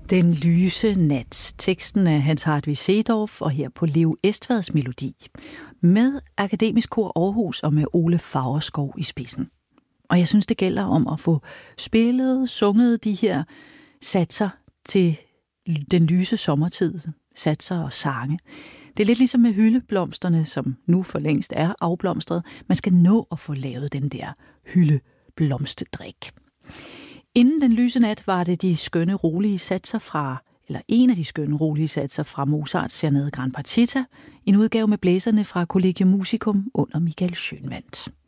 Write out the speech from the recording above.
Den lyse nat. Teksten af Hans Hartvig Seedorf og her på Leo Estvads melodi. Med Akademisk Kor Aarhus og med Ole Faurskov i spidsen. Og jeg synes, det gælder om at få spillet, sunget de her satser til den lyse sommertid. Satser og sange. Det er lidt ligesom med hyldeblomsterne, som nu for længst er afblomstret. Man skal nå at få lavet den der hyldeblomstedrik. Inden den lyse nat var det de skønne, rolige satser fra, eller en af de skønne, rolige satser fra Mozarts Serenade Gran Partita, en udgave med blæserne fra Collegium Musicum under Michael Schønwandt.